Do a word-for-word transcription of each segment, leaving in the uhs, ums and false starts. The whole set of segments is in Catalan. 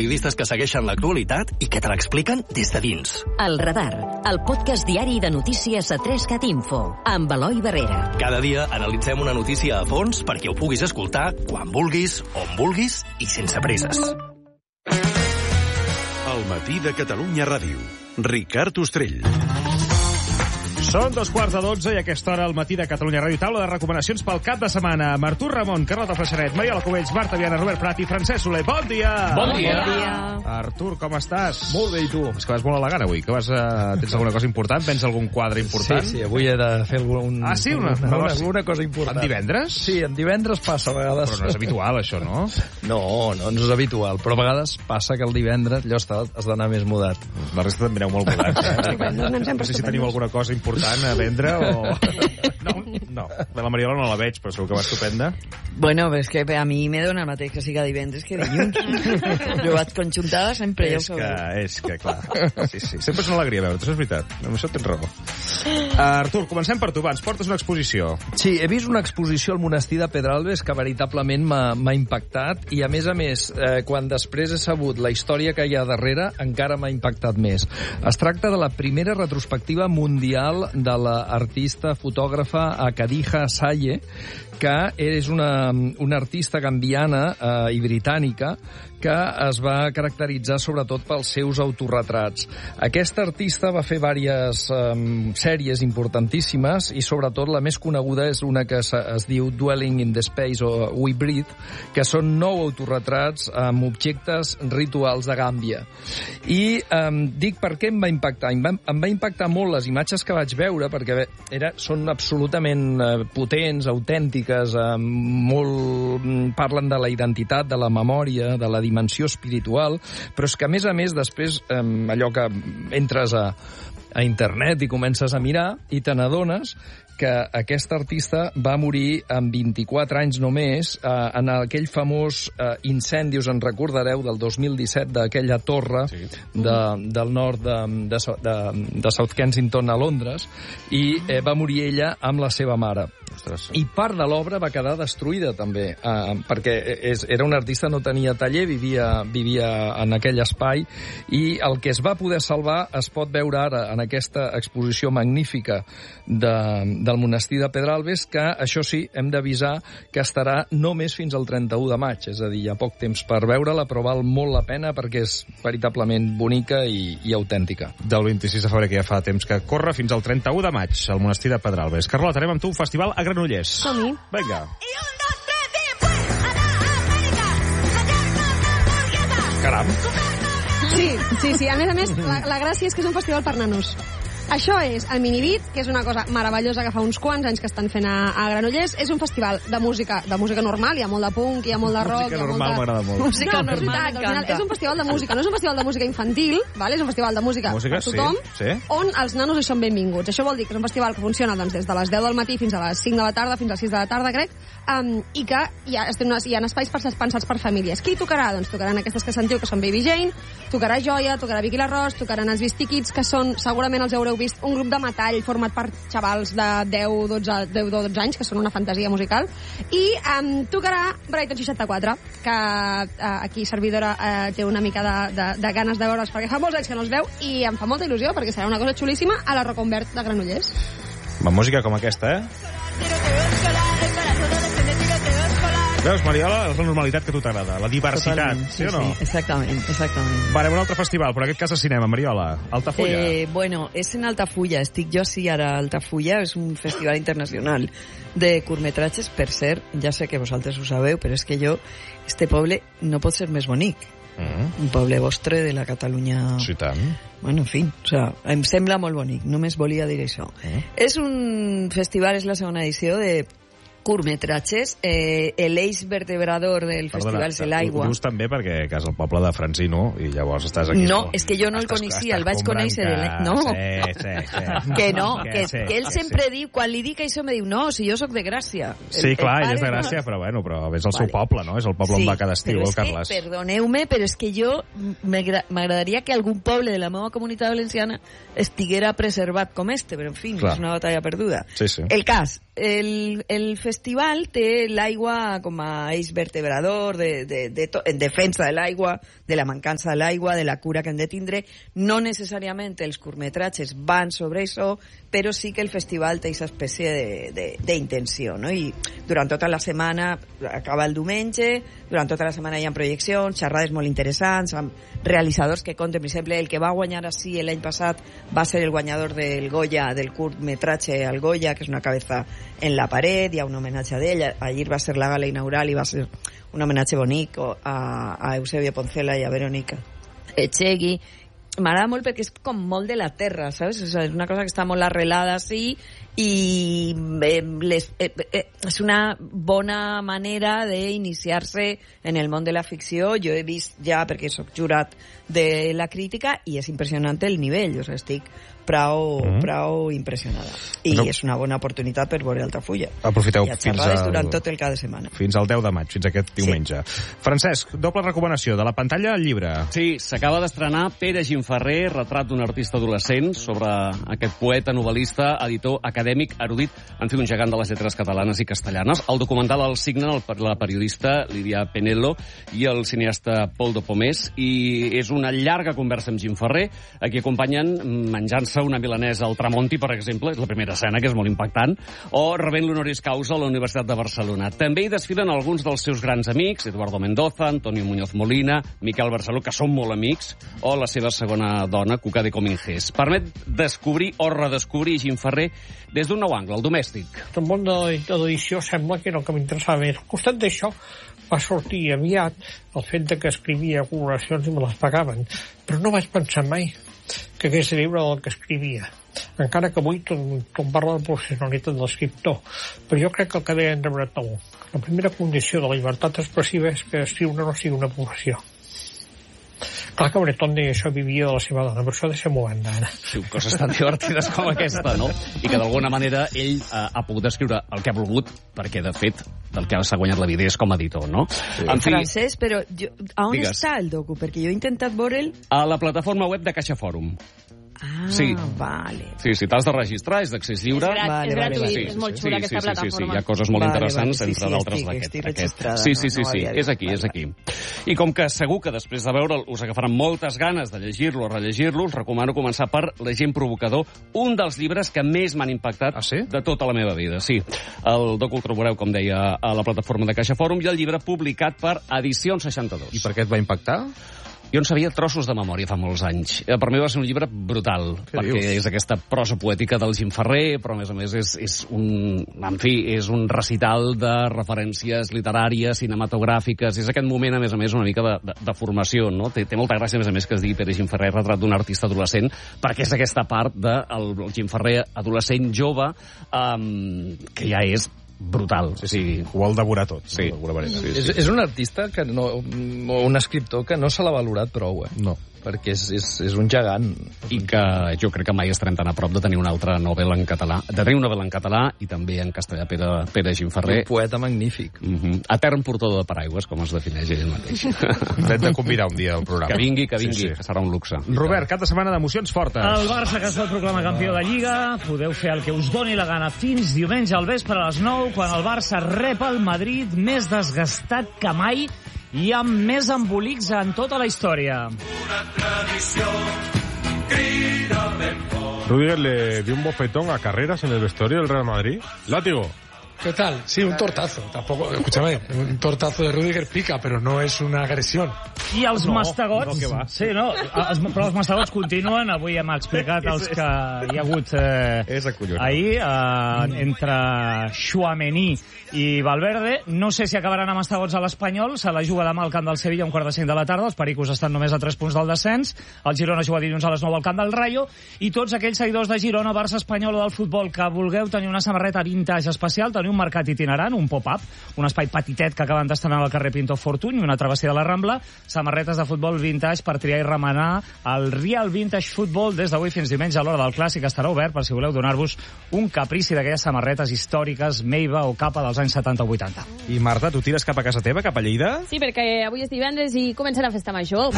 periodistes que segueixen l'actualitat i que te l'expliquen des de dins. El Radar, el podcast diari de notícies a tres cat info, amb Eloi Barrera. Cada dia analitzem una notícia a fons perquè ho puguis escoltar quan vulguis, on vulguis i sense presses. El matí de Catalunya Ràdio. Ricard Ostrell. Són dos quarts de dotze i a aquesta hora al matí de Catalunya Ràdio. Taula de recomanacions pel cap de setmana amb Artur Ramon, Carlota Freixanet, Mariola Cubells, Marta Viana, Robert Prat i Francesc Soler. Bon dia! Bon dia! Bon dia! Artur, com estàs? Molt bé, i tu? És que vas molt elegant avui, que vas, uh, tens alguna cosa important? Vens algun quadre important? Sí, sí, avui he de fer algun... Ah, sí? Una, una, una, una cosa important. En divendres? Sí, en divendres passa a vegades... Però no és habitual, això, no? No, no, no és habitual, però a vegades passa que el divendres allò està, has d'anar més mudat. La resta també aneu molt mudats, eh? No sé si teniu alguna cosa important a vendre o... No, no. De la Mariola no la veig, però segur que va estupenda. Bueno, és que a mi me dona el mateix que siga divendres que dilluns. Jo vaig conjuntada sempre, ja ho És que, sabeu. és que, clar. Sí, sí. Sempre és una alegria veure-te, això és veritat. Amb això tens raó. Uh, Artur, comencem per tu, va, ens portes una exposició. Sí, he vist una exposició al monestir de Pedralbes que veritablement m'ha impactat i, a més a més, eh, quan després he sabut la història que hi ha darrere, encara m'ha impactat més. Es tracta de la primera retrospectiva mundial de l'artista fotògrafa Khadija Saye, que és una, una artista gambiana eh, i britànica que es va caracteritzar sobretot pels seus autorretrats. Aquesta artista va fer diverses um, sèries importantíssimes i sobretot la més coneguda és una que es, es diu Dwelling in the Space o We Breathe, que són nou autorretrats amb objectes rituals de Gàmbia. I um, dic per què em va impactar. Em va, em va impactar molt les imatges que vaig veure perquè era, són absolutament uh, potents, autèntiques, uh, molt, parlen de la identitat, de la memòria, de la dimensió espiritual, però és que, a més a més, després, eh, allò que entres a, a internet i comences a mirar i te n'adones que aquesta artista va morir amb vint-i-quatre anys només eh, en aquell famós eh, incendi, us en recordareu, del dos mil disset, d'aquella torre sí. de, del nord de, de, de, de South Kensington a Londres, i eh, va morir ella amb la seva mare. Ostres. I part de l'obra va quedar destruïda, també, eh, perquè és, era un artista, no tenia taller, vivia, vivia en aquell espai, i el que es va poder salvar es pot veure ara en aquesta exposició magnífica de, del monestir de Pedralbes, que, això sí, hem d'avisar que estarà només fins al trenta-u de maig, és a dir, hi ha poc temps per veure-la, però val molt la pena perquè és veritablement bonica i, i autèntica. Del vint-i-sis de febrer, que ja fa temps que corre, fins al trenta-u de maig, al monestir de Pedralbes. Carlota, anem amb tu, un festival a Granollers. Som-hi. Vinga. Caram. Sí, sí, sí. A més a més, la, la gràcia és que és un festival per nanos. Això és el Minibit, que és una cosa meravellosa que fa uns quants anys que estan fent a, a Granollers. És un festival de música de música normal, hi ha molt de punk, hi ha molt de rock... Música normal molta... m'agrada molt. Música no, normal veritat, m'encanta. final, és un festival de música, no és un festival de música infantil, vale? És un festival de música, música per tothom, sí, sí. on els nanos hi són benvinguts. Això vol dir que és un festival que funciona doncs, des de les deu del matí fins a les cinc de la tarda, fins a les sis de la tarda, crec, um, i que hi ha, hi ha espais pensats per famílies. Qui tocarà? Doncs tocaran aquestes que sentiu, que són Baby Jane, tocarà Joia, tocarà Vicky Larros, tocaran els Beastie Kids, que són, segurament els haureu vist, un grup de metall format per xavals de deu dotze anys, que són una fantasia musical, i um, tocarà Brighton seixanta-quatre, que uh, aquí servidora uh, té una mica de, de, de ganes de veure'ls, perquè fa molts anys que no els veu, i em fa molta il·lusió, perquè serà una cosa xulíssima a la Rock Convert de Granollers. Amb música com aquesta, eh? Veus, Mariola, és la normalitat que a tu t'agrada, la diversitat, Totalment, sí, sí o no? Sí, exactament, exactament. Vale, un altre festival, però en aquest cas de cinema, Mariola, Altafulla. Eh, bueno, és en Altafulla, estic jo sí ara a Altafulla, és un festival internacional de curtmetratges, per cert, ja sé que vosaltres ho sabeu, però és que jo, este poble no pot ser més bonic. Mm. Un poble vostre de la Catalunya... Sí, tant. Bueno, en fi, o sea, em sembla molt bonic, només volia dir això. Mm. És un festival, és la segona edició de curtmetratges, eh, l'eix vertebrador del festival és l'aigua. Ho dius també perquè que és el poble de Francino i llavors estàs aquí. No, és que jo no el coneixia, el vaig conèixer... Que... De no, sí, sí, sí. que no, que, que, sí, que ell sí, sempre sí. diu, quan li dic això, me diu, no, si jo sóc de Gràcia. Sí, el, clar, el ell és de Gràcia, no... però bueno, però és el seu vale. Poble, no? És el poble sí, on va cada estiu, el Carles. Que, perdoneu-me, però és que jo m'agradaria que algun poble de la meva comunitat valenciana estiguera preservat com este, però en fi, clar. És una batalla perduda. Sí, sí. El cas, el, el festival té l'aigua com a eix vertebrador de, de, de to, en defensa de l'aigua, de la mancança de l'aigua, de la cura que hem de tindre. No necessàriament els curtmetratges van sobre això, però sí que el festival té aquesta espècie d'intenció, no? I durant tota la setmana, acaba el diumenge, durant tota la setmana hi ha projeccions, xerrades molt interessants, amb realitzadors que conten, per exemple, el que va guanyar així l'any passat va ser el guanyador del Goya, del curtmetratge al Goya, que és una cabeza en la paret, hi ha un homenatge a ell. Ahir va ser la gala inaugural i va ser un homenatge bonic a, a Eusebio Poncela i a Verónica Echegui. M'agrada molt perquè és com molt de la terra, saps? O sea, és una cosa que està molt arrelada així i eh, les, eh, eh, és una bona manera d'iniciar-se en el món de la ficció. Jo he vist ja, perquè soc jurat de la crítica, i és impressionant el nivell. O sigui, estic prou, mm. prou impressionada. I no. és una bona oportunitat per veure Altafulla. Aprofiteu I fins al... durant tot el cada setmana. Fins al deu de maig, fins aquest diumenge. Sí. Francesc, doble recomanació, de la pantalla al llibre. Sí, s'acaba d'estrenar Pere Gimferrer, retrat d'un artista adolescent, sobre aquest poeta, novel·lista, editor, acadèmic, erudit, en fi, un gegant de les lletres catalanes i castellanes. El documental el signen la periodista Lídia Penello i el cineasta Pol de Pomés, i és una llarga conversa amb Gimferrer, a qui acompanyen menjant-se una milanesa al Tramonti, per exemple, és la primera escena, que és molt impactant, o rebent l'honoris causa a la Universitat de Barcelona. També hi desfilen alguns dels seus grans amics, Eduardo Mendoza, Antonio Muñoz Molina, Miquel Barceló, que són molt amics, o la seva segona dona, Cuca de Comingés. Permet descobrir o redescobrir Gimferrer des d'un nou angle, el domèstic. El món de l'edició sembla que era el que m'interessava més. Al costat d'això va sortir aviat el fet de que escrivia col·laboracions i me les pagaven, però no vaig pensar mai que hagués de viure del que escrivia, encara que avui tot, tot parla de la professionalitat de l'escriptor. Però jo crec que el que deien de Bretó, la primera condició de la llibertat expressiva és que escriure no sigui una professió. Clar que Breton deia això, vivia de la seva dona, però això ha de ser molt banda, ara. Sí, coses tan divertides com aquesta, no? I que d'alguna manera ell eh, ha pogut escriure el que ha volgut, perquè de fet del que s'ha guanyat la vida és com a editor, no? Sí. En fi, Francesc, però jo, a on digues. Està el docu? Perquè jo he intentat veure'l... A la plataforma web de Caixa Fòrum. Ah, sí. vale. Sí, sí, t'has de registrar, és d'accés lliure. És, grat, vale, és gratuït, vale, sí, és molt xula sí, aquesta sí, plataforma. Sí, sí, hi ha coses molt vale, interessants, vale, sí, entre sí, d'altres estic, d'aquest. estic aquest. Sí, sí, sí, sí, no és aquí, és aquí. I com que segur que després de veure'l us agafaran moltes ganes de llegir-lo o rellegir-lo, us recomano començar per L'agent provocador, un dels llibres que més m'han impactat ah, sí? de tota la meva vida. Sí, el docu el trobareu, com deia, a la plataforma de Caixa Fòrum, i el llibre publicat per Edicions seixanta-dos. I per què et va impactar? Jo en sabia trossos de memòria fa molts anys. Per mi va ser un llibre brutal, què perquè dius? És aquesta prosa poètica del Gimferrer, però a més a més és, és un, en fi, és un recital de referències literàries, cinematogràfiques, és aquest moment, a més a més, una mica de, de, de formació, no? Té, té molta gràcia, a més a més, que es digui Pere Gimferrer, retrat d'un artista adolescent, perquè és aquesta part del de Gimferrer adolescent jove, um, que ja és brutal. Sí, sí, ho vol devorar tot. Sí. No? Sí, sí. És, és un artista que no, o un escriptor que no se l'ha valorat prou, eh? No. Perquè és, és, és un gegant. I que jo crec que mai estarem tan a prop de tenir una altra novel·la en català, de tenir una novel·la en català i també en castellà, Pere, Pere Gimferrer. Un poeta magnífic. Uh -huh. Etern portador de paraigües, com es defineix ell mateix. Hem de convidar un dia al programa. Que vingui, que vingui, sí, sí. que serà un luxe. Robert, cap de setmana d'emocions fortes. El Barça, que es pot proclamar campió de Lliga, podeu fer el que us doni la gana fins diumenge al vespre a les nou, quan el Barça rep el Madrid més desgastat que mai i amb més embolics en tota la història. Rüdiger le dio un bofetón a Carreras en el vestuario del Real Madrid. Látigo. ¿Qué tal? Sí, un tortazo. Tampoco, escúchame, un tortazo de Rüdiger pica, pero no es una agresión. I els no, mastegots... No, que va. Sí, no, els, però els mastegots continuen. Avui hem explicat els que hi ha hagut eh, és ahir eh, entre Tchouaméni i Valverde. No sé si acabaran amb mastegots a l'Espanyol. Se la juga demà al camp del Sevilla a un quart de cinc de la tarda. Els pericos estan només a tres punts del descens. El Girona juga dilluns a les nou al camp del Rayo. I tots aquells seguidors de Girona, Barça, Espanyol o del futbol que vulgueu tenir una samarreta vintage especial, tenir un mercat itinerant, un pop-up, un espai petitet que acaben d'estrenar al carrer Pinto Fortuny, una travessia de la Rambla, samarretes de futbol vintage per triar i remenar. El Real Vintage Football des d'avui fins diumenge a l'hora del clàssic estarà obert per si voleu donar-vos un caprici d'aquelles samarretes històriques, Meiva o capa dels anys setanta o vuitanta. I Marta, tu tires cap a casa teva, cap a Lleida? Sí, perquè avui és divendres i comença la festa major.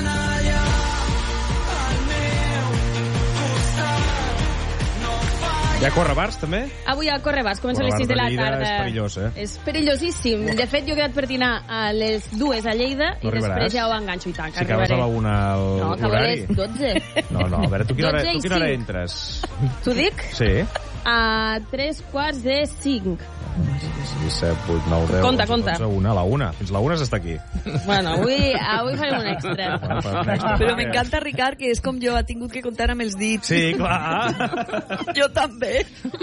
Ah. Hi ha correbars, també? Avui a Correbars, comença a les Correbars sis de la de Lleida tarda. és perillós, eh? És perillosíssim. De fet, jo he quedat per dinar a les dues a Lleida No i arribaràs? després ja ho enganxo i tant, que Si acabes a arribaré. la una No, acabo a l'horari. les dotze. No, no, a veure, tu quina hora, dotze i tu quina hora cinc. entres? T'ho dic? Sí. A tres quarts de cinc. disset, vuit, nou, deu, Compta, onze, compta. dotze, una, a la una. Fins la una s'està aquí. Bueno, avui, avui farem un extra. Però m'encanta, Ricard, que és com jo, ha tingut que comptar amb els dits. Sí, clar. Jo també.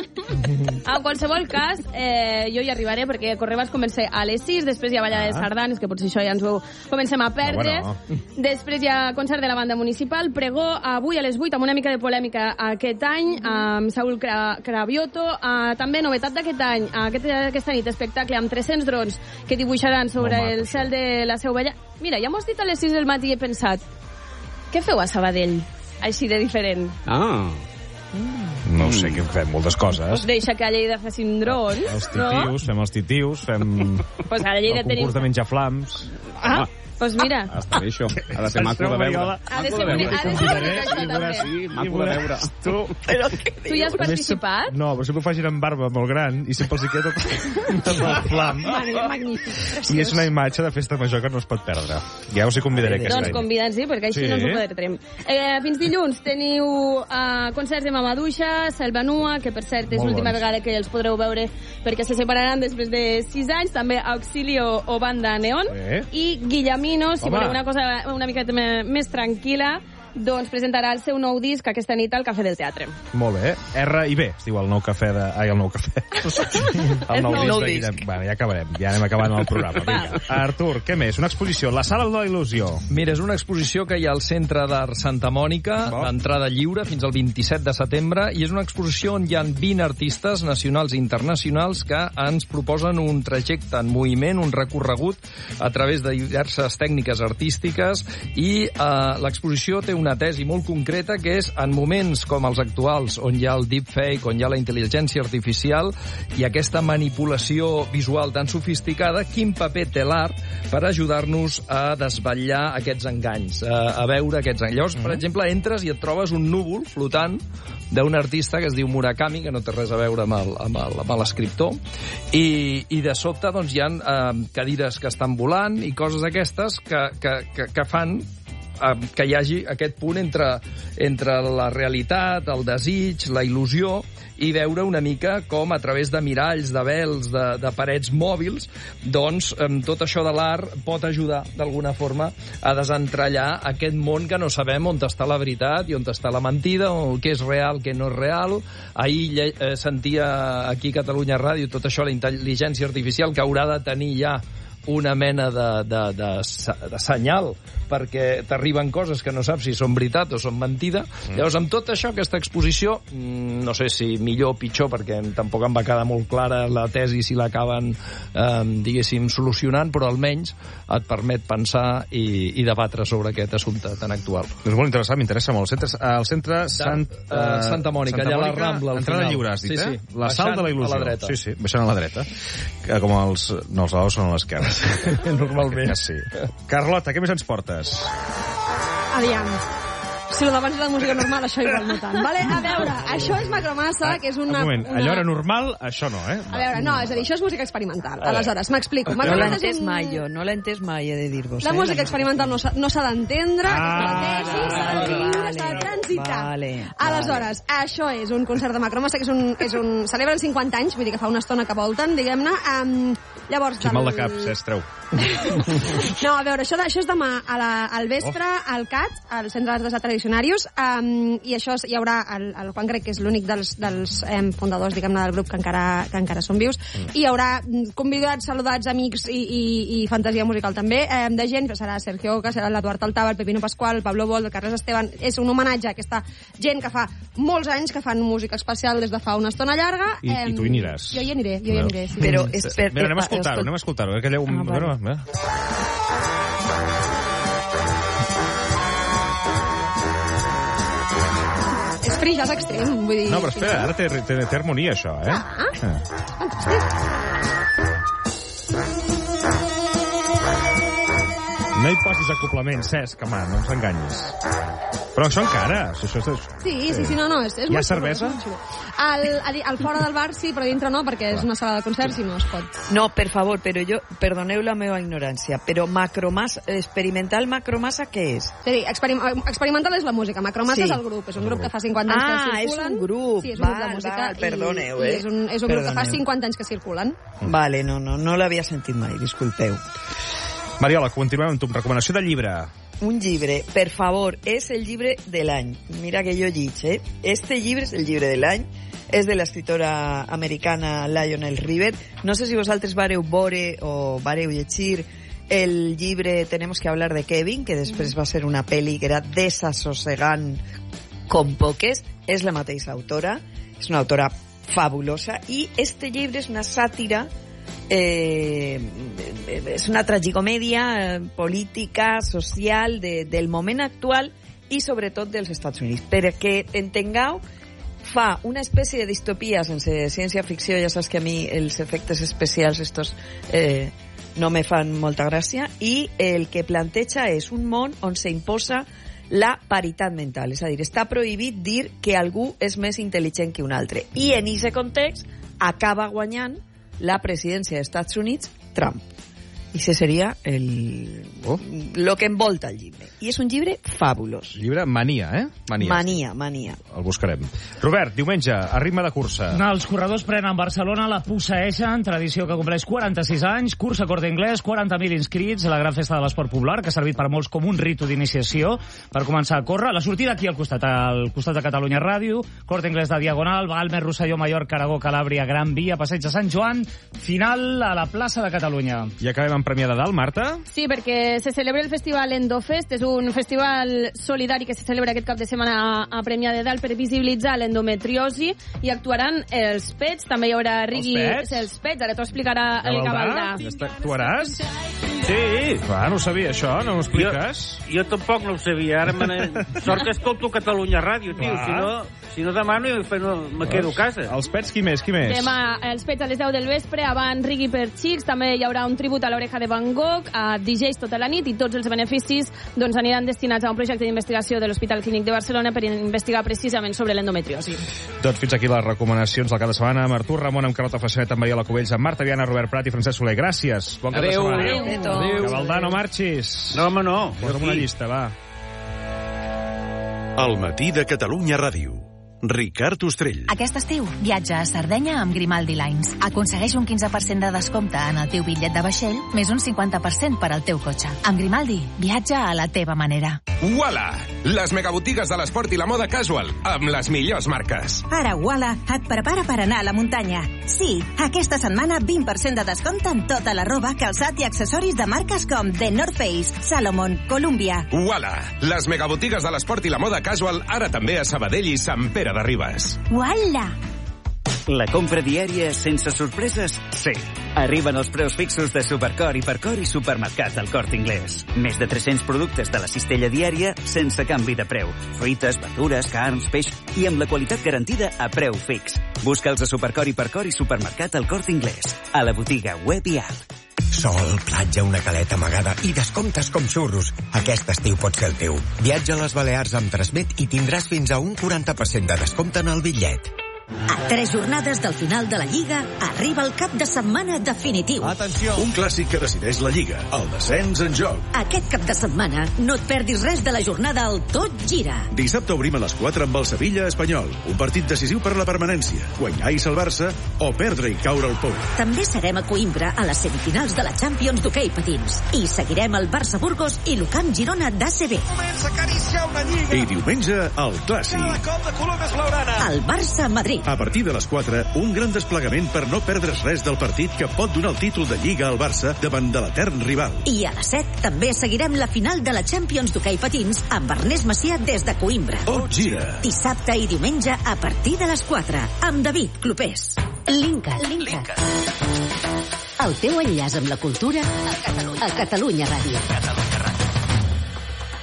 En qualsevol cas, eh, jo hi arribaré perquè a Correbars comença a les sis, després hi ha ballada de sardanes, que potser això ja ens ho comencem a perdre. No, bueno. Després hi ha concert de la banda municipal, pregó avui a les vuit, amb una mica de polèmica aquest any, amb Saúl Cra Cravioto. Uh, també novetat d'aquest any, aquest, aquesta nit, espectacle amb tres-cents drons que dibuixaran sobre Molt maco, el cel de la Seu Vella. Mira, ja m'ho has dit a les sis del matí i he pensat, què feu a Sabadell, així de diferent? Ah. No ho sé, que fem moltes coses. Us deixa que a Lleida facin drons, Els no? titius, fem els titius, fem Pues a Lleida el concurs tenim... de menjar flams. Ah, doncs mira. Està bé, això. Ha de ser maco de veure. Ha de ser bonic, ha de ser bonic això també. Sí, maco de veure. Tu, Però què Tu hi has participat? no, però sempre ho facin amb barba molt gran i sempre els hi queda tot, tot el flam. Magnífic. I és una imatge de festa major que no es pot perdre. Ja us hi convidaré aquest Doncs any. convida'ns-hi, perquè així Sí. no ens ho perdrem. Eh, fins dilluns teniu uh, concerts de Mamaduixa, Selvanua, que per cert és Molt l'última bons. vegada que els podreu veure perquè se separaran després de sis anys, també Auxilio o Banda Neon, Eh? i Guillamino, si Home. voleu una cosa una mica més tranquil·la, doncs presentarà el seu nou disc aquesta nit al Cafè del Teatre. Molt bé. R i B, es diu el nou cafè de... Ai, el nou cafè. El nou, nou disc. de disc. Guillem. Bueno, ja acabarem. Ja anem acabant el programa. Vinga. Artur, què més? Una exposició. La Sala de la Il·lusió. Mira, és una exposició que hi ha al Centre d'Art Santa Mònica, Bo. d'entrada lliure fins al vint-i-set de setembre, i és una exposició on hi ha vint artistes nacionals i internacionals que ens proposen un trajecte en moviment, un recorregut a través de diverses tècniques artístiques, i eh, l'exposició té una tesi molt concreta, que és en moments com els actuals, on hi ha el deepfake, on hi ha la intel·ligència artificial i aquesta manipulació visual tan sofisticada, quin paper té l'art per ajudar-nos a desvetllar aquests enganys, a, a veure aquests enganys. Llavors, per exemple, entres i et trobes un núvol flotant d'un artista que es diu Murakami, que no té res a veure amb el- amb el- amb l'escriptor, i, i de sobte doncs, hi ha eh, cadires que estan volant i coses aquestes que, que, que, que fan eh, que hi hagi aquest punt entre, entre la realitat, el desig, la il·lusió, i veure una mica com a través de miralls, de vels, de, de parets mòbils, doncs eh, tot això de l'art pot ajudar d'alguna forma a desentrellar aquest món que no sabem on està la veritat i on està la mentida, o què és real, què no és real. Ahir lle- eh, sentia aquí a Catalunya Ràdio tot això, la intel·ligència artificial, que haurà de tenir ja una mena de, de, de, de, de senyal perquè t'arriben coses que no saps si són veritat o són mentida. Mm. Llavors, amb tot això, aquesta exposició, no sé si millor o pitjor, perquè tampoc em va quedar molt clara la tesi si l'acaben, eh, diguéssim, solucionant, però almenys et permet pensar i, i debatre sobre aquest assumpte tan actual. És molt interessant, m'interessa molt. El centre, el centre Sant, uh, Santa Mònica, Santa allà a la Mònica, Rambla, al entrada final. lliure, has dit, Sí, eh? sí. La sal Baixant de la il·lusió. a la dreta. Sí, sí, baixant a la dreta. Que com els... No, els lados són a l'esquerra. Normalment. Que sí. Carlota, què més ens portes? Aviam. Si lo d'abans era música normal, això igual no tant. Vale? A veure, això és Macromassa, que és una... Un moment, una... allò era normal, això no, eh? A veure, no, és a dir, això és música experimental. A veure. Aleshores, m'explico. No l'he Macromassa entès és un... mai, jo. No l'he entès mai, he de dir-vos. La eh? música experimental no s'ha no s'ha d'entendre, Ah, és una tesi, s'ha de vale, viure, s'ha de vale, transitar. vale, Aleshores, això és un concert de Macromassa, que és un, és un... celebren cinquanta anys, vull dir que fa una estona que volten, diguem-ne. Um, llavors... Quin mal de cap, Cesc, treu. No, a veure, això, això és demà a la, al vespre, oh. al C A T, al Centre d'Arts de Tradicionarius, um, i això hi haurà el, el Juan Grec, que és l'únic dels, dels um, fundadors, diguem-ne, del grup que encara, que encara són vius, mm. i hi haurà convidats, saludats, amics i, i, i fantasia musical també, um, de gent, que serà Sergio Oca, serà l'Eduard Altava, el Pepino Pascual, el Pablo Bold, el Carles Esteban. És un homenatge a aquesta gent que fa molts anys que fan música especial des de fa una estona llarga. I, i tu hi aniràs. Jo hi aniré, jo hi aniré, sí. Però, espera... Mira, anem a escoltar-ho, anem a escoltar-ho. Eh, que allò... Ah, vale. Bueno, eh? És free jazz extrem, vull dir... No, però espera, ara té, té, té harmonia, això, eh? Ah, Ah. fantàstic. No hi posis acoplaments, Cesc, home, no ens enganyis. Però això encara. Si això és... Sí, sí, sí, no, no. És, és Hi ha molt xulo, cervesa? és molt xulo. Al, al, al fora del bar sí, però dintre no, perquè és una sala de concerts i no es pot. No, per favor, però jo, perdoneu la meva ignorància, però macromassa, experimental macromassa, què és? Sí, experim, experimental és la música, macromassa Sí. és el grup, és un grup que fa cinquanta anys Ah, que és circulen. un grup. Sí, és un grup Val, de música. val, perdoneu, i, eh? I és un, és un grup que fa Perdoneu. cinquanta anys que circulen. Vale, no, no, no l'havia sentit mai, disculpeu. Mariola, continuem amb tu. Recomanació de llibre. Un llibre, per favor, és el llibre de l'any. Mira que jo llig, eh? Este llibre és el llibre de l'any. És de l'escriptora americana Lionel River. No sé si vosaltres vareu veure o vareu llegir el llibre Tenemos que hablar de Kevin, que després va ser una pel·li que era desassossegant com poques. És la mateixa autora, és una autora fabulosa, i este llibre és una sàtira, eh, és una tragicomèdia eh, política, social, de, del moment actual i sobretot dels Estats Units. Perquè entengueu, fa una espècie de distopia sense ciència-ficció. Ja saps que a mi els efectes especials estos eh, no me fan molta gràcia, i el que planteja és un món on s'imposa la paritat mental, és a dir, està prohibit dir que algú és més intel·ligent que un altre, i en aquest context acaba guanyant la presidència dels Estats Units Trump. I això seria el... Oh. lo que envolta el llibre. I és un llibre fabulós. Llibre Mania, eh? Mania. Mania, mania. El buscarem. Robert, diumenge, a ritme de cursa. No, els corredors prenen Barcelona, la posseeixen, tradició que compleix quaranta-sis anys, cursa Corte Inglés, quaranta mil inscrits, la gran festa de l'esport popular, que ha servit per molts com un ritu d'iniciació per començar a córrer. La sortida aquí al costat, al costat de Catalunya Ràdio, Corte Inglés de Diagonal, Balmes, Rosselló, Mallorca, Aragó, Calàbria, Gran Via, Passeig de Sant Joan, final a la plaça de Catalunya. I acabem amb Premià de Dalt, Marta? Sí, perquè se celebra el festival Endofest, és un festival solidari que se celebra aquest cap de setmana a, a Premià de Dalt per visibilitzar l'endometriosi, i actuaran els pets, també hi haurà Rigui... Els pets? Els pets, ara t'ho explicarà el Gavaldà. Ja està, actuaràs? Sí. Va, no ho sabia, això, no ho expliques? Jo, jo tampoc no ho sabia, ara me... sort que escolto Catalunya Ràdio, tio, si no, si no demà no, no me quedo a casa. Els pets, qui més, qui més? Demà, els pets a les deu del vespre, avant Rigui per xics, també hi haurà un tribut a l'oreja de Van Gogh, a D Js tota la nit, i tots els beneficis doncs, aniran destinats a un projecte d'investigació de l'Hospital Clínic de Barcelona per investigar precisament sobre l'endometriosi. Doncs fins aquí les recomanacions del cap de setmana. Amb Artur Ramon, amb Carlota Freixanet, amb Mariola Cubells, amb Marta Viana, Robert Prat i Francesc Soler. Gràcies. Bon cap de Adéu. setmana. Adéu. Adéu. Gavaldà, no marxis. No, home, no. Posa'm una llista, va. El matí de Catalunya Ràdio. Ricard Ostrell. Aquest estiu, viatja a Sardenya amb Grimaldi Lines. Aconsegueix un quinze per cent de descompte en el teu bitllet de vaixell, més un cinquanta per cent per al teu cotxe. Amb Grimaldi, viatja a la teva manera. Uala! Les megabotigues de l'esport i la moda casual, amb les millors marques. Ara Uala et prepara per anar a la muntanya. Sí, aquesta setmana vint per cent de descompte en tota la roba, calçat i accessoris de marques com The North Face, Salomon, Columbia. Uala! Les megabotigues de l'esport i la moda casual, ara també a Sabadell i Sant Pere de Ribes. Uala! La compra diària sense sorpreses? Sí. Arriben els preus fixos de Supercor, Hipercor i Supermercat del Corte Inglés. Més de tres-cents productes de la cistella diària sense canvi de preu. Fruites, verdures, carns, peix i amb la qualitat garantida a preu fix. Busca'ls a Supercor, Hipercor i Supermercat del Corte Inglés. A la botiga web i app. Sol, platja, una caleta amagada i descomptes com xurros. Aquest estiu pot ser el teu. Viatja a les Balears amb Transmet i tindràs fins a un quaranta per cent de descompte en el bitllet. A tres jornades del final de la Lliga arriba el cap de setmana definitiu. Atenció! Un clàssic que decideix la Lliga, el descens en joc. Aquest cap de setmana no et perdis res de la jornada al Tot Gira. Dissabte obrim a les quatre amb el Sevilla Espanyol, un partit decisiu per la permanència, guanyar i salvar-se o perdre i caure al pou. També serem a Coimbra a les semifinals de la Champions d'hoquei patins i seguirem el Barça Burgos i l'Ucamp Girona d'A C B. Comença a acariciar una Lliga. I diumenge, el clàssic. Cada cop de color més blaugrana. El Barça Madrid. A partir de les quatre, un gran desplegament per no perdre's res del partit que pot donar el títol de Lliga al Barça davant de l'etern rival. I a les set també seguirem la final de la Champions d'hoquei patins amb Ernest Macià des de Coimbra. Tot gira. Dissabte i diumenge a partir de les quatre amb David Clopés. Linka. Linka. El teu enllaç amb la cultura a Catalunya, a Catalunya Ràdio.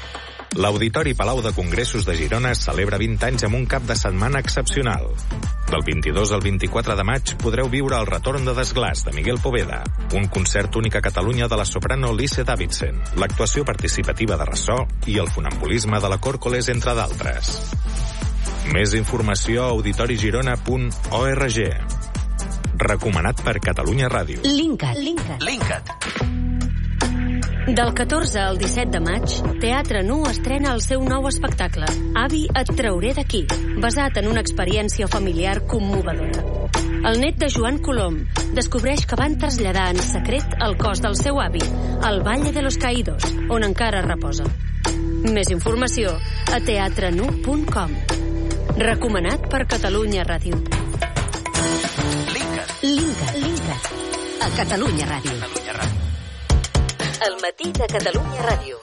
L'Auditori Palau de Congressos de Girona celebra vint anys amb un cap de setmana excepcional. Del vint-i-dos al vint-i-quatre de maig podreu viure el retorn de Desglaç de Miguel Poveda, un concert únic a Catalunya de la soprano Lise Davidson, l'actuació participativa de ressò i el funambulisme de la Còrcoles, entre d'altres. Més informació a auditorigirona punt org. Recomanat per Catalunya Ràdio. Linkat. Linkat. Linkat. Del catorze al disset de maig, Teatre Nu estrena el seu nou espectacle, Avi, et trauré d'aquí, basat en una experiència familiar commovedora. El net de Joan Colom descobreix que van traslladar en secret el cos del seu avi al Valle de los Caídos, on encara reposa. Més informació a teatre nu punt com. Recomanat per Catalunya Ràdio. Linkat. Linkat. Linkat. A Catalunya Ràdio. Catalunya Ràdio. El matí de Catalunya Ràdio.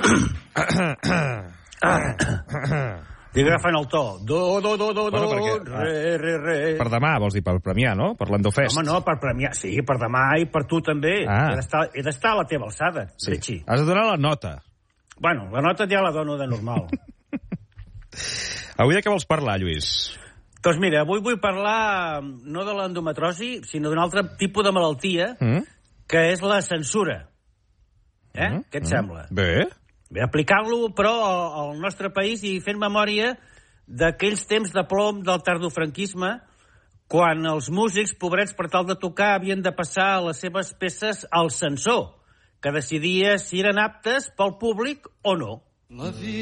Estic agafant el to. Do, do, do, do, Bueno, do, perquè- re, re, re. Per demà, vols dir, per premiar, no? Per l'Endofest. Home, no, per premiar. Sí, per demà i per tu també. Ah. He d'estar- He d'estar a la teva alçada, Sí. Richie. Has de donar la nota. Bueno, la nota ja la dono de normal. Avui de què vols parlar, Lluís? Doncs mira, avui vull parlar no de l'endometrosi, sinó d'un altre tipus de malaltia, Mm? que és la censura. Eh? Mm? Què et Mm? sembla? Bé. Bé, aplicar-lo, però, al, al nostre país i fent memòria d'aquells temps de plom del tardofranquisme, quan els músics, pobrets, per tal de tocar, havien de passar les seves peces al censor, que decidia si eren aptes pel públic o no. La vida